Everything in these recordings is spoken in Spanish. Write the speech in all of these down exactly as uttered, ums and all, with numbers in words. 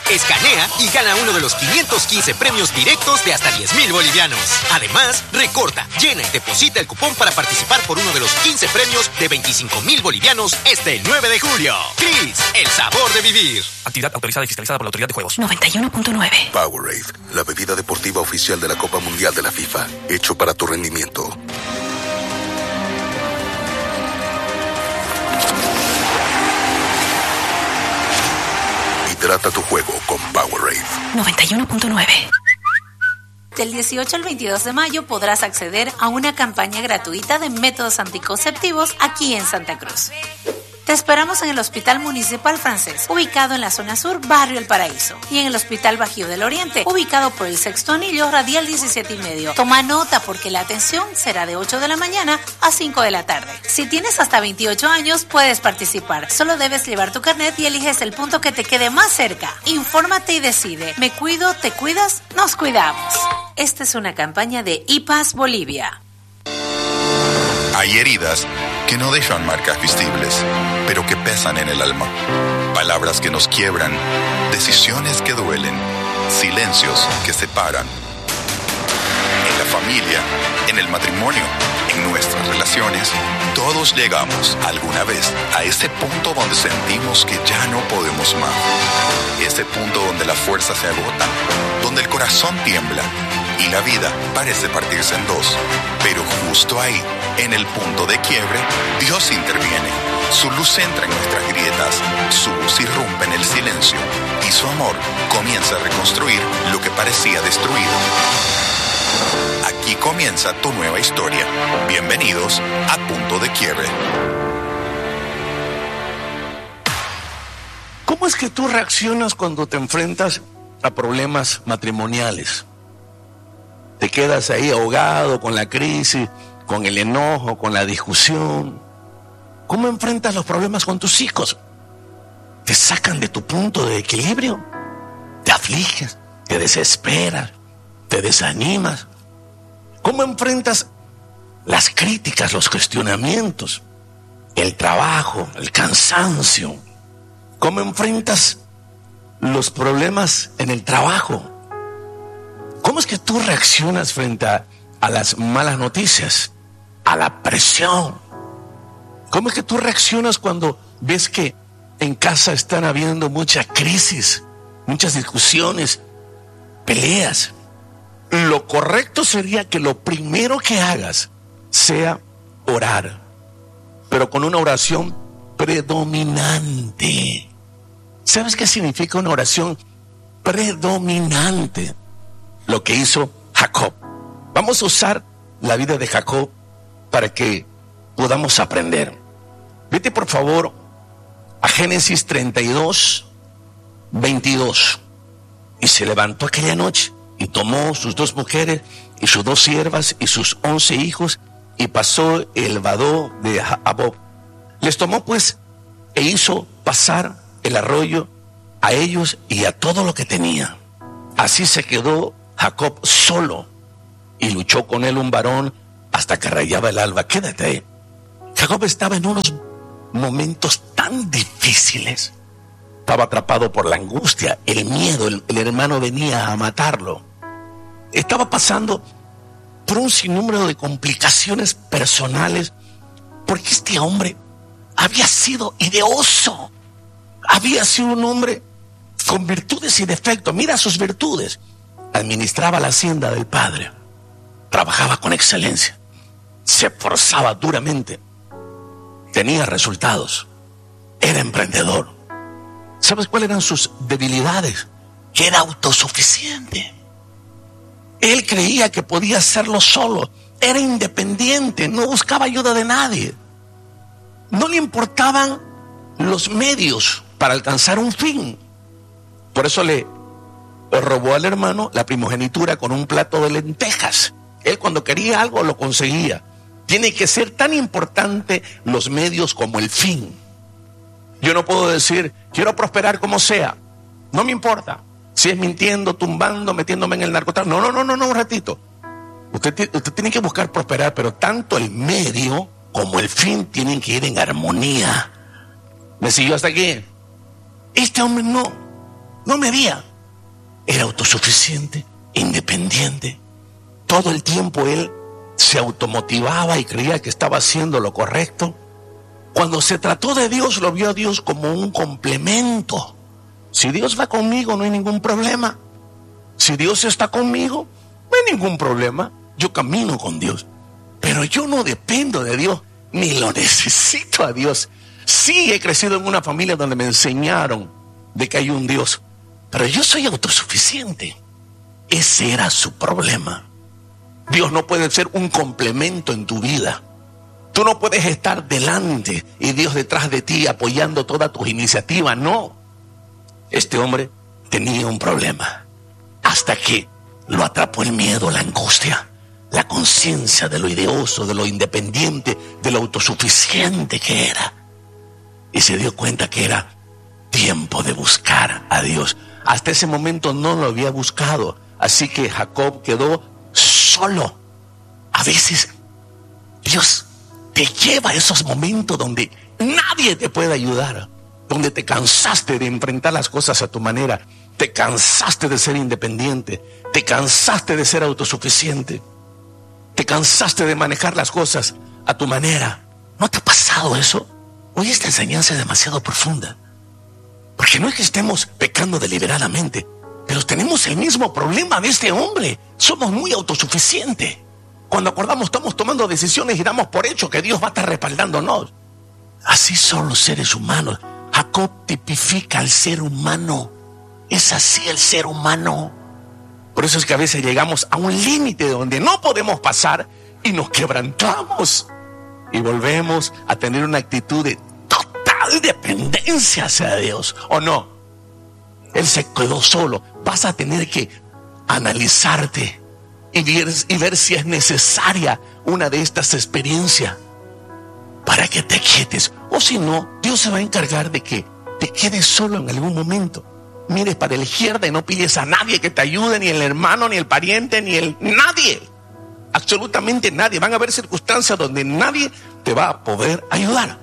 Escanea y gana uno de los quinientos quince premios directos de hasta diez mil bolivianos. Además, recorta, llena y deposita el cupón para participar por uno de los quince premios de veinticinco mil bolivianos este nueve de julio. Cris, el sabor de vivir. Actividad autorizada y fiscalizada por la Autoridad de Juegos. noventa y uno punto nueve. Powerade, la bebida deportiva oficial de la Copa Mundial de la FIFA. Hecho para tu rendimiento. Hidrata tu juego con Powerade. noventa y uno punto nueve. Del dieciocho al veintidós de mayo podrás acceder a una campaña gratuita de métodos anticonceptivos aquí en Santa Cruz. Te esperamos en el Hospital Municipal Francés, ubicado en la zona sur, Barrio El Paraíso, y en el Hospital Bajío del Oriente, ubicado por el Sexto Anillo, Radial diecisiete y medio. Toma nota porque la atención será de ocho de la mañana a cinco de la tarde. Si tienes hasta veintiocho años, puedes participar. Solo debes llevar tu carnet y eliges el punto que te quede más cerca. Infórmate y decide. Me cuido, te cuidas, nos cuidamos. Esta es una campaña de I P A S Bolivia. Hay heridas que no dejan marcas visibles, pero que pesan en el alma. Palabras que nos quiebran, decisiones que duelen, silencios que separan. En la familia, en el matrimonio, en nuestras relaciones, todos llegamos alguna vez a ese punto donde sentimos que ya no podemos más. Ese punto donde la fuerza se agota, donde el corazón tiembla y la vida parece partirse en dos. Pero justo ahí, en el punto de quiebre, Dios interviene. Su luz entra en nuestras grietas, su voz irrumpe en el silencio y su amor comienza a reconstruir lo que parecía destruido. Aquí comienza tu nueva historia. Bienvenidos a Punto de Quiebre. ¿Cómo es que tú reaccionas cuando te enfrentas a problemas matrimoniales? Te quedas ahí ahogado con la crisis, con el enojo, con la discusión. ¿Cómo enfrentas los problemas con tus hijos? ¿Te sacan de tu punto de equilibrio? ¿Te afliges? ¿Te desesperas? ¿Te desanimas? ¿Cómo enfrentas las críticas, los cuestionamientos, el trabajo, el cansancio? ¿Cómo enfrentas los problemas en el trabajo? ¿Cómo es que tú reaccionas frente a, a las malas noticias, a la presión? ¿Cómo es que tú reaccionas cuando ves que en casa están habiendo mucha crisis, muchas discusiones, peleas? Lo correcto sería que lo primero que hagas sea orar, pero con una oración predominante. ¿Sabes qué significa una oración predominante? Lo que hizo Jacob. Vamos a usar la vida de Jacob para que podamos aprender. Vete por favor a Génesis treinta y dos, veintidós. Y se levantó aquella noche y tomó sus dos mujeres y sus dos siervas y sus once hijos y pasó el vado de Jaboc. Les tomó pues e hizo pasar el arroyo a ellos y a todo lo que tenía. Así se quedó Jacob solo y luchó con él un varón hasta que rayaba el alba. Quédate ahí. Jacob estaba en unos momentos tan difíciles. Estaba atrapado por la angustia, el miedo. El, el hermano venía a matarlo. Estaba pasando por un sinnúmero de complicaciones personales porque este hombre había sido ideoso. Había sido un hombre con virtudes y defectos. Mira sus virtudes. Administraba la hacienda del padre. Trabajaba con excelencia. Se esforzaba duramente. Tenía resultados. Era emprendedor. ¿Sabes cuáles eran sus debilidades? Que era autosuficiente. Él creía que podía hacerlo solo. Era independiente. No buscaba ayuda de nadie. No le importaban los medios para alcanzar un fin. Por eso le robó al hermano la primogenitura con un plato de lentejas. Él cuando quería algo lo conseguía. Tiene que ser tan importante los medios como el fin. Yo no puedo decir, quiero prosperar como sea. No me importa. Si es mintiendo, tumbando, metiéndome en el narcotráfico. No, no, no, no, no, un ratito. Usted, usted tiene que buscar prosperar, pero tanto el medio como el fin tienen que ir en armonía. ¿Me siguió hasta aquí? Este hombre no. no medía. Era autosuficiente, independiente. Todo el tiempo él se automotivaba y creía que estaba haciendo lo correcto. Cuando se trató de Dios, lo vio a Dios como un complemento. Si Dios va conmigo, no hay ningún problema. Si Dios está conmigo, no hay ningún problema. Yo camino con Dios. Pero yo no dependo de Dios, ni lo necesito a Dios. Sí, he crecido en una familia donde me enseñaron de que hay un Dios, pero yo soy autosuficiente. Ese era su problema. Dios no puede ser un complemento en tu vida. Tú no puedes estar delante y Dios detrás de ti apoyando todas tus iniciativas. No. Este hombre tenía un problema hasta que lo atrapó el miedo, la angustia, la conciencia de lo ideoso, de lo independiente, de lo autosuficiente que era. Y se dio cuenta que era tiempo de buscar a Dios. Hasta ese momento no lo había buscado. Así que Jacob quedó solo. A veces Dios te lleva a esos momentos donde nadie te puede ayudar, donde te cansaste de enfrentar las cosas a tu manera, te cansaste de ser independiente, te cansaste de ser autosuficiente, te cansaste de manejar las cosas a tu manera. ¿No te ha pasado eso? Hoy esta enseñanza es demasiado profunda, porque no es que estemos pecando deliberadamente, pero tenemos el mismo problema de este hombre. Somos muy autosuficientes. Cuando acordamos, estamos tomando decisiones y damos por hecho que Dios va a estar respaldándonos. Así son los seres humanos. Jacob tipifica al ser humano. Es así el ser humano. Por eso es que a veces llegamos a un límite donde no podemos pasar y nos quebrantamos. Y volvemos a tener una actitud de total dependencia hacia Dios. ¿O no? Él se quedó solo. Vas a tener que analizarte y ver, y ver si es necesaria una de estas experiencias para que te quietes. O si no, Dios se va a encargar de que te quedes solo en algún momento. Mires para la izquierda y no pides a nadie que te ayude, ni el hermano, ni el pariente, ni el... nadie. Absolutamente nadie. Van a haber circunstancias donde nadie te va a poder ayudar.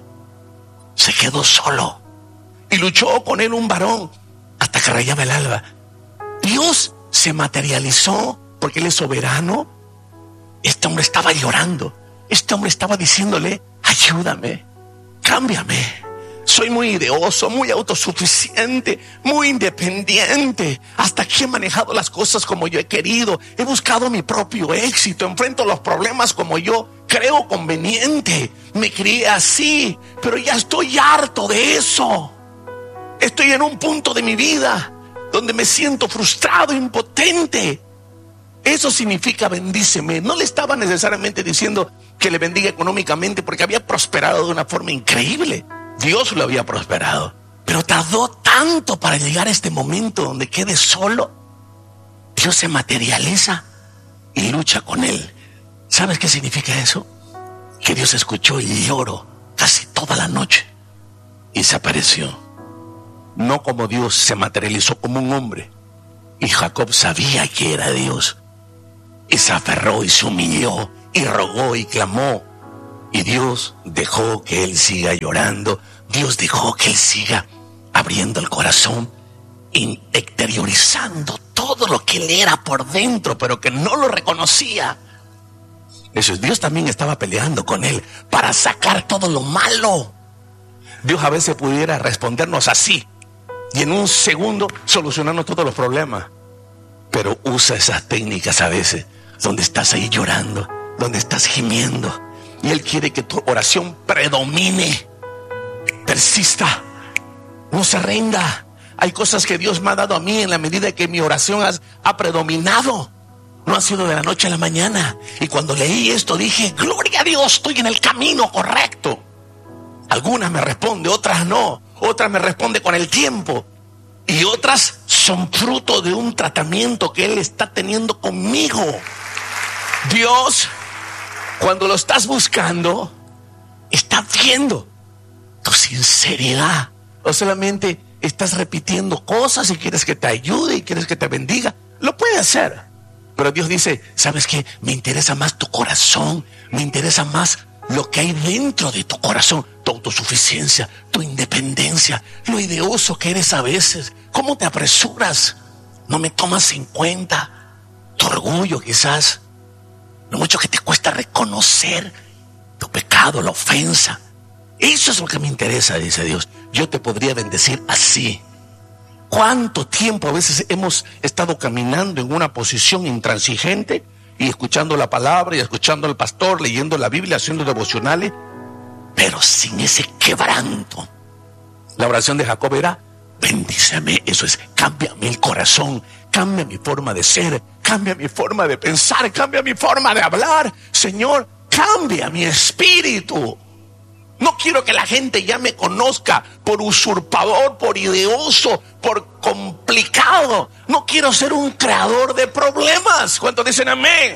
Se quedó solo y luchó con él un varón hasta que rayaba el alba. Dios se materializó porque Él es soberano. Este hombre estaba llorando. Este hombre estaba diciéndole: ayúdame, cámbiame. Soy muy ideoso, muy autosuficiente, muy independiente. Hasta aquí he manejado las cosas como yo he querido. He buscado mi propio éxito. Enfrento los problemas como yo creo conveniente. Me crié así, pero ya estoy harto de eso. Estoy en un punto de mi vida donde me siento frustrado, impotente. Eso significa bendíceme. No le estaba necesariamente diciendo que le bendiga económicamente, porque había prosperado de una forma increíble. Dios lo había prosperado, pero tardó tanto para llegar a este momento donde quede solo. Dios se materializa y lucha con él. ¿Sabes qué significa eso? Que Dios escuchó el lloro casi toda la noche y se apareció. No como Dios, se materializó como un hombre. Y Jacob sabía que era Dios. Y se aferró y se humilló y rogó y clamó. Y Dios dejó que él siga llorando. Dios dejó que él siga abriendo el corazón, exteriorizando todo lo que él era por dentro, pero que no lo reconocía. Eso es, Dios también estaba peleando con él para sacar todo lo malo. Dios a veces pudiera respondernos así y en un segundo solucionarnos todos los problemas, pero usa esas técnicas a veces donde estás ahí llorando, donde estás gimiendo, y Él quiere que tu oración predomine, persista, no se rinda. Hay cosas que Dios me ha dado a mí en la medida que mi oración ha, ha predominado. No ha sido de la noche a la mañana. Y cuando leí esto dije: gloria a Dios, estoy en el camino correcto. Algunas me responde, otras no. Otras me responde con el tiempo. Y otras son fruto de un tratamiento que Él está teniendo conmigo. Dios, cuando lo estás buscando, está viendo tu sinceridad. No solamente estás repitiendo cosas y quieres que te ayude y quieres que te bendiga. Lo puede hacer. Pero Dios dice: ¿sabes qué? Me interesa más tu corazón. Me interesa más lo que hay dentro de tu corazón, tu autosuficiencia, tu independencia, lo ideoso que eres a veces, cómo te apresuras, no me tomas en cuenta, tu orgullo quizás, lo mucho que te cuesta reconocer tu pecado, la ofensa. Eso es lo que me interesa, dice Dios. Yo te podría bendecir así. ¿Cuánto tiempo a veces hemos estado caminando en una posición intransigente y escuchando la palabra y escuchando al pastor, leyendo la Biblia, haciendo devocionales, pero sin ese quebranto? La oración de Jacob era: bendíceme, eso es, cámbiame el corazón, cambia mi forma de ser, cambia mi forma de pensar, cambia mi forma de hablar. Señor, cambia mi espíritu. No quiero que la gente ya me conozca por usurpador, por ideoso, por complicado. No quiero ser un creador de problemas. ¿Cuántos dicen amén?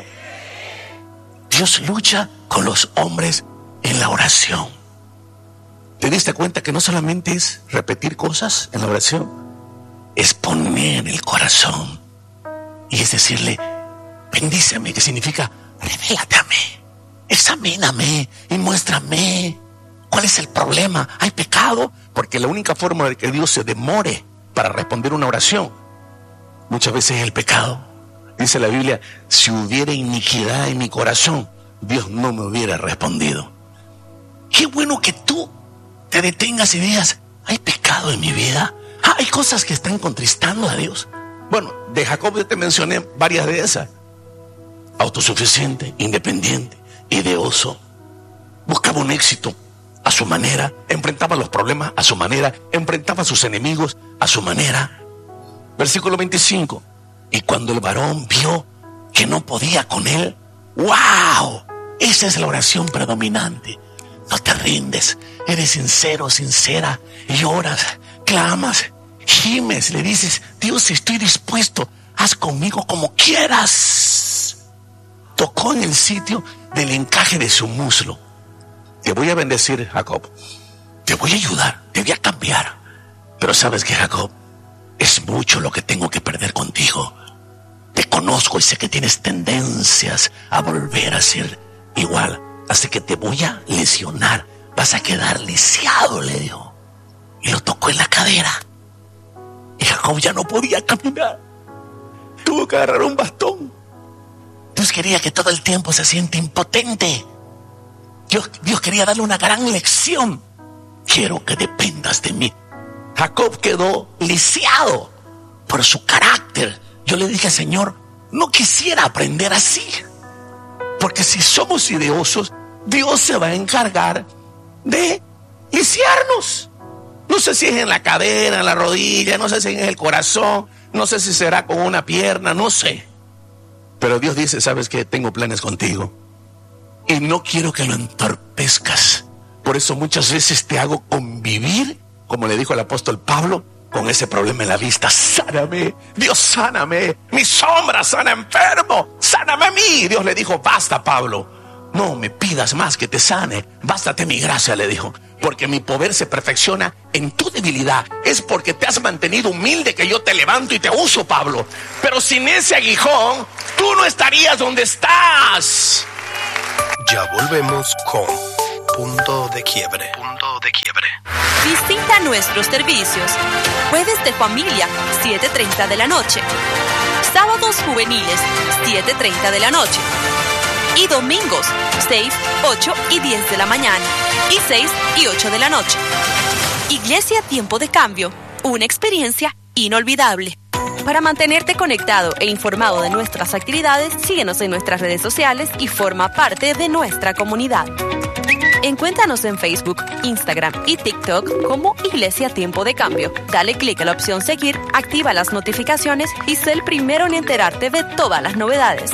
Dios lucha con los hombres en la oración. ¿Te diste cuenta que no solamente es repetir cosas en la oración? Es poner el corazón. Y es decirle: bendíceme, que significa revélate a mí, examíname y muéstrame. ¿Cuál es el problema? ¿Hay pecado? Porque la única forma de que Dios se demore para responder una oración muchas veces es el pecado. Dice la Biblia: si hubiera iniquidad en mi corazón, Dios no me hubiera respondido. Qué bueno que tú te detengas y digas: ¿hay pecado en mi vida? Ah, ¿hay cosas que están contristando a Dios? Bueno, de Jacob yo te mencioné varias de esas. Autosuficiente, independiente, ideoso. Buscaba un éxito a su manera, enfrentaba los problemas a su manera, enfrentaba a sus enemigos a su manera. Versículo veinticinco. Y cuando el varón vio que no podía con él, ¡wow! Esa es la oración predominante. No te rindes, eres sincero, sincera, lloras, clamas, gimes, le dices: Dios, estoy dispuesto, haz conmigo como quieras. Tocó en el sitio del encaje de su muslo. Te voy a bendecir, Jacob. Te voy a ayudar, te voy a cambiar. Pero sabes que, Jacob, es mucho lo que tengo que perder contigo. Te conozco y sé que tienes tendencias a volver a ser igual. Así que te voy a lesionar. Vas a quedar lisiado, le dijo. Y lo tocó en la cadera. Y Jacob ya no podía caminar. Tuvo que agarrar un bastón. Dios quería que todo el tiempo se sienta impotente. Dios, Dios quería darle una gran lección. Quiero que dependas de mí. Jacob quedó lisiado por su carácter. Yo le dije: Señor, no quisiera aprender así. Porque si somos ideosos, Dios se va a encargar de lisiarnos. No sé si es en la cadera, en la rodilla, no sé si es en el corazón, no sé si será con una pierna, no sé. Pero Dios dice: ¿sabes qué? Tengo planes contigo. Y no quiero que lo entorpezcas. Por eso muchas veces te hago convivir, como le dijo el apóstol Pablo, con ese problema en la vista. Sáname, Dios, sáname. Mi sombra sana enfermo. Sáname a mí. Dios le dijo: basta, Pablo. No me pidas más que te sane. Bástate mi gracia, le dijo. Porque mi poder se perfecciona en tu debilidad. Es porque te has mantenido humilde que yo te levanto y te uso, Pablo. Pero sin ese aguijón, tú no estarías donde estás. Ya volvemos con Punto de Quiebre. Punto de Quiebre. Visita nuestros servicios. Jueves de familia, siete treinta de la noche. Sábados juveniles, siete treinta de la noche. Y domingos, seis, ocho y diez de la mañana. Y seis y ocho de la noche. Iglesia Tiempo de Cambio. Una experiencia inolvidable. Para mantenerte conectado e informado de nuestras actividades, síguenos en nuestras redes sociales y forma parte de nuestra comunidad. Encuéntranos en Facebook, Instagram y TikTok como Iglesia Tiempo de Cambio. Dale clic a la opción Seguir, activa las notificaciones y sé el primero en enterarte de todas las novedades.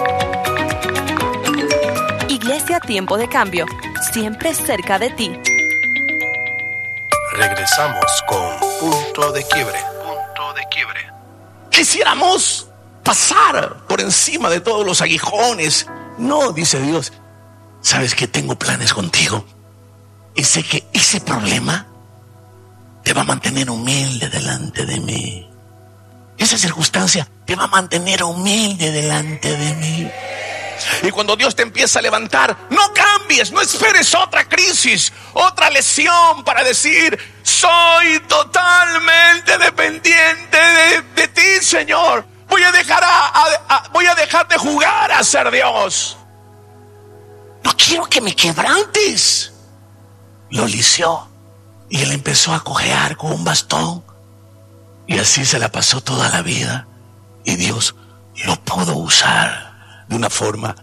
Iglesia Tiempo de Cambio, siempre cerca de ti. Regresamos con Punto de Quiebre. Punto de Quiebre. Quisiéramos pasar por encima de todos los aguijones. No, dice Dios: sabes que tengo planes contigo. Y sé que ese problema te va a mantener humilde delante de mí. Esa circunstancia te va a mantener humilde delante de mí. Y cuando Dios te empieza a levantar, no cambies, no esperes otra crisis, otra lesión para decir: soy totalmente dependiente de, de ti, Señor. Voy a dejar a, a, a, voy a dejar de jugar a ser Dios. No quiero que me quebrantes. Lo lició y él empezó a cojear con un bastón. Y así se la pasó toda la vida. Y Dios lo pudo usar de una forma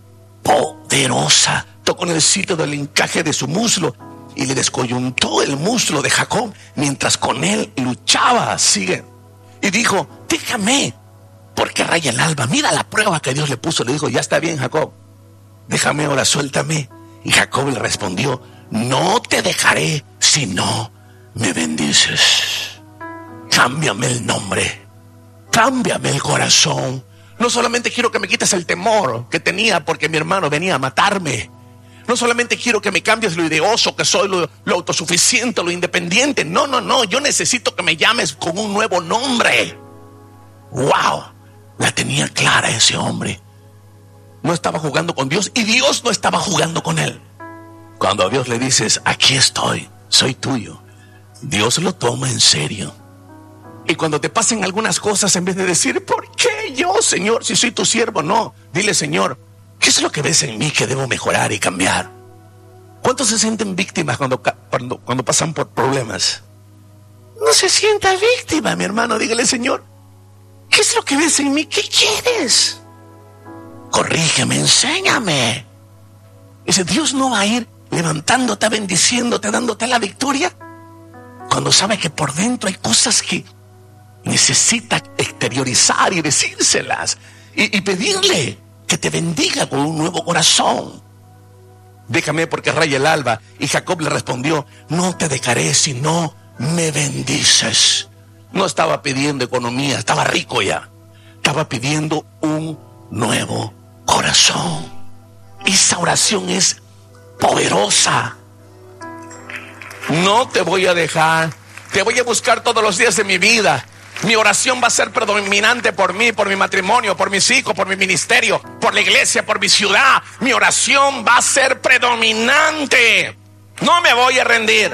poderosa. Tocó en el sitio del encaje de su muslo y le descoyuntó el muslo de Jacob mientras con él luchaba. Sigue. Y dijo: déjame, porque raya el alba. Mira la prueba que Dios le puso. Le dijo: ya está bien, Jacob, déjame ahora, suéltame. Y Jacob le respondió: no te dejaré si no me bendices. Cámbiame el nombre, cámbiame el corazón. No solamente quiero que me quites el temor que tenía porque mi hermano venía a matarme. No solamente quiero que me cambies lo ideoso que soy, lo, lo autosuficiente, lo independiente. No, no, no, yo necesito que me llames con un nuevo nombre. ¡Wow! La tenía clara ese hombre. No estaba jugando con Dios y Dios no estaba jugando con él. Cuando a Dios le dices: aquí estoy, soy tuyo, Dios lo toma en serio. Y cuando te pasen algunas cosas, en vez de decir: ¿por qué yo, Señor, si soy tu siervo? No, dile: Señor, ¿qué es lo que ves en mí que debo mejorar y cambiar? ¿Cuántos se sienten víctimas cuando, cuando, cuando pasan por problemas? No se sienta víctima, mi hermano. Dígale: Señor, ¿qué es lo que ves en mí? ¿Qué quieres? Corrígeme, enséñame. Dice: Dios no va a ir levantándote, bendiciéndote, dándote la victoria cuando sabe que por dentro hay cosas que necesita exteriorizar y decírselas y, y pedirle que te bendiga con un nuevo corazón. Déjame porque raya el alba. Y Jacob le respondió: no te dejaré si no me bendices. No estaba pidiendo economía, estaba rico ya. Estaba pidiendo un nuevo corazón. Esa oración es poderosa. No te voy a dejar, te voy a buscar todos los días de mi vida. Mi oración va a ser predominante por mí, por mi matrimonio, por mis hijos, por mi ministerio, por la iglesia, por mi ciudad. Mi oración va a ser predominante. No me voy a rendir.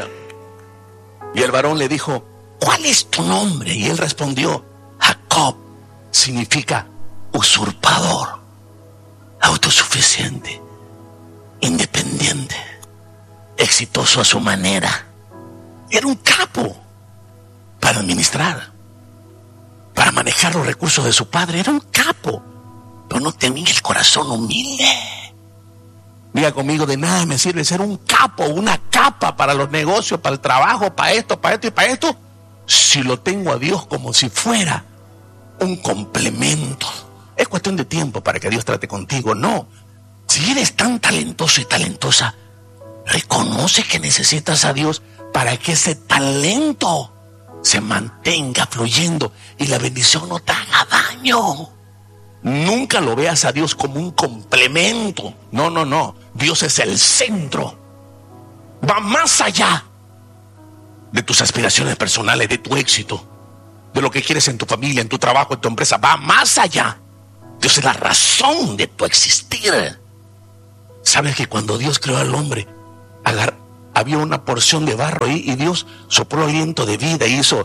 Y el varón le dijo: ¿cuál es tu nombre? Y él respondió: Jacob. Significa usurpador, autosuficiente, independiente, exitoso a su manera. Era un capo para administrar, para manejar los recursos de su padre. Era un capo, pero no tenía el corazón humilde. Diga conmigo: de nada me sirve ser un capo, una capa para los negocios, para el trabajo, para esto, para esto y para esto, si lo tengo a Dios como si fuera un complemento. Es cuestión de tiempo para que Dios trate contigo. No, si eres tan talentoso y talentosa, reconoce que necesitas a Dios para que ese talento se mantenga fluyendo y la bendición no te haga daño. Nunca lo veas a Dios como un complemento. No, no, no. Dios es el centro. Va más allá de tus aspiraciones personales, de tu éxito, de lo que quieres en tu familia, en tu trabajo, en tu empresa. Va más allá. Dios es la razón de tu existir. ¿Sabes que cuando Dios creó al hombre, agar, había una porción de barro ahí y Dios sopló aliento de vida y hizo...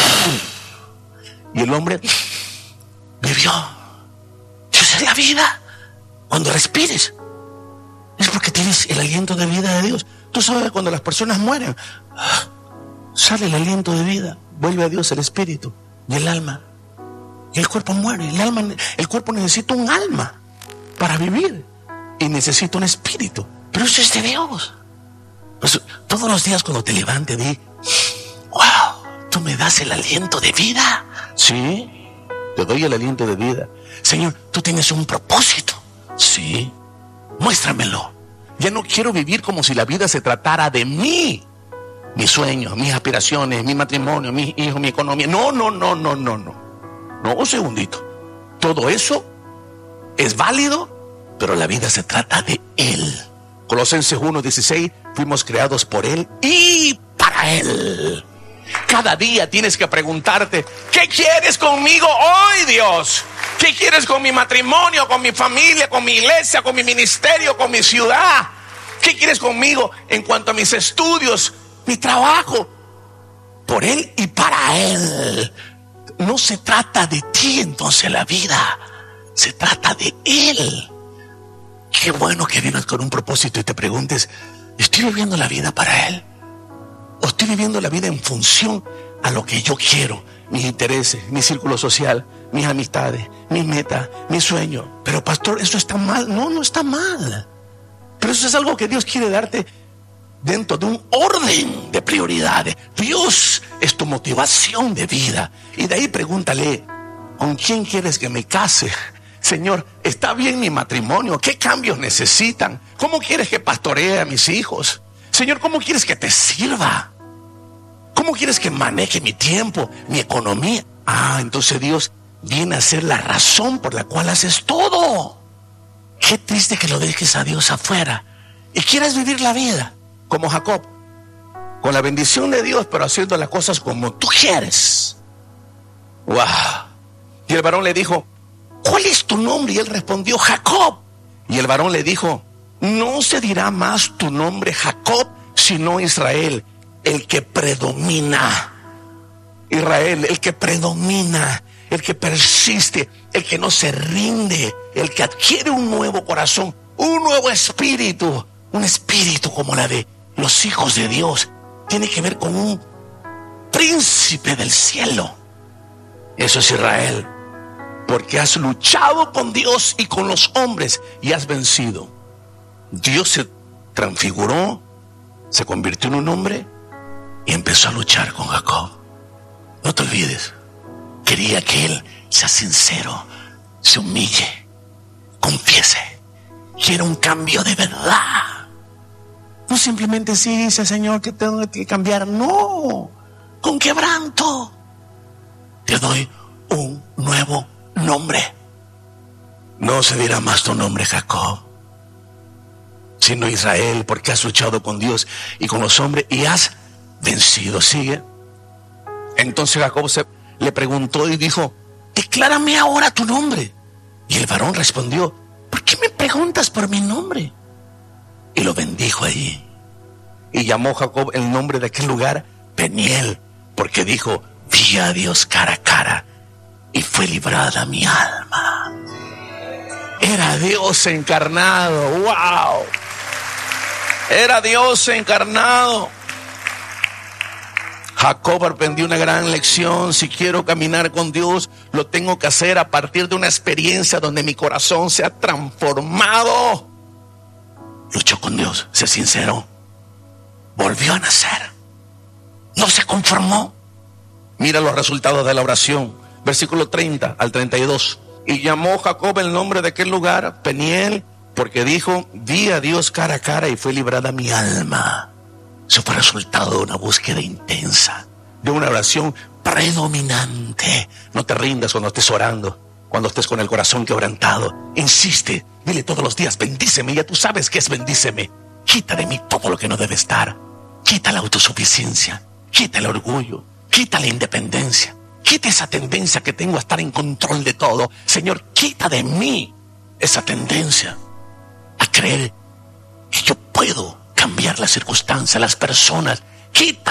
Y el hombre vivió. Dios es la vida. Cuando respires, es porque tienes el aliento de vida de Dios. Tú sabes que cuando las personas mueren, sale el aliento de vida, vuelve a Dios el espíritu y el alma. Y el cuerpo muere. El alma, el cuerpo necesita un alma para vivir y necesita un espíritu. Pero eso es de Dios. Pues, todos los días cuando te levantes, di: wow, tú me das el aliento de vida. Sí, te doy el aliento de vida. Señor, tú tienes un propósito. Sí, muéstramelo. Ya no quiero vivir como si la vida se tratara de mí, mis sueños, mis aspiraciones, mi matrimonio, mis hijos, mi economía. No, no, no, no, no, no. No, un segundito. Todo eso es válido, pero la vida se trata de Él. Colosenses uno dieciséis, fuimos creados por Él y para Él. Cada día tienes que preguntarte: ¿qué quieres conmigo hoy, Dios? ¿Qué quieres con mi matrimonio, con mi familia, con mi iglesia, con mi ministerio, con mi ciudad? ¿Qué quieres conmigo en cuanto a mis estudios, mi trabajo? Por Él y para Él. No se trata de ti entonces la vida, se trata de Él. Qué bueno que vienes con un propósito y te preguntes, ¿estoy viviendo la vida para Él? ¿O estoy viviendo la vida en función a lo que yo quiero? Mis intereses, mi círculo social, mis amistades, mis metas, mis sueños. Pero pastor, ¿eso está mal? No, no está mal. Pero eso es algo que Dios quiere darte dentro de un orden de prioridades. Dios es tu motivación de vida. Y de ahí pregúntale, ¿con quién quieres que me case? Señor, ¿está bien mi matrimonio? ¿Qué cambios necesitan? ¿Cómo quieres que pastoree a mis hijos? Señor, ¿cómo quieres que te sirva? ¿Cómo quieres que maneje mi tiempo, mi economía? Ah, entonces Dios viene a ser la razón por la cual haces todo. Qué triste que lo dejes a Dios afuera y quieras vivir la vida como Jacob, con la bendición de Dios, pero haciendo las cosas como tú quieres. ¡Wow! Y el varón le dijo, ¿cuál es tu nombre? Y él respondió, Jacob. Y el varón le dijo, no se dirá más tu nombre Jacob, sino Israel, el que predomina. Israel, el que predomina, el que persiste, el que no se rinde, el que adquiere un nuevo corazón, un nuevo espíritu, un espíritu como la de los hijos de Dios. Tiene que ver con un príncipe del cielo. Eso es Israel, porque has luchado con Dios y con los hombres y has vencido. Dios se transfiguró, se convirtió en un hombre y empezó a luchar con Jacob. No te olvides, quería que él sea sincero, se humille, confiese, quiera un cambio de verdad. No simplemente sí, dice Señor que tengo que cambiar. No, con quebranto. Te doy un nuevo nombre. No se dirá más tu nombre Jacob, sino Israel, porque has luchado con Dios y con los hombres y has vencido. Sigue. Entonces Jacob se le preguntó y dijo, declárame ahora tu nombre. Y el varón respondió, ¿por qué me preguntas por mi nombre? Y lo bendijo allí. Y llamó Jacob el nombre de aquel lugar Peniel, porque dijo, vi a Dios cara a cara y fue librada mi alma. Era Dios encarnado. ¡Wow! Era Dios encarnado. Jacob aprendió una gran lección. Si quiero caminar con Dios, lo tengo que hacer a partir de una experiencia donde mi corazón se ha transformado. Luchó con Dios, se sinceró, volvió a nacer, no se conformó. Mira los resultados de la oración, versículo treinta al treinta y dos. Y llamó Jacob el nombre de aquel lugar Peniel, porque dijo, vi a Dios cara a cara y fue librada mi alma. Eso fue resultado de una búsqueda intensa, de una oración predominante. No te rindas cuando estés orando, cuando estés con el corazón quebrantado. Insiste, dile todos los días, bendíceme. Ya tú sabes que es bendíceme. Quita de mí todo lo que no debe estar. Quita la autosuficiencia, quita el orgullo, quita la independencia, quita esa tendencia que tengo a estar en control de todo. Señor, quita de mí esa tendencia a creer que yo puedo cambiar las circunstancias, las personas. Quita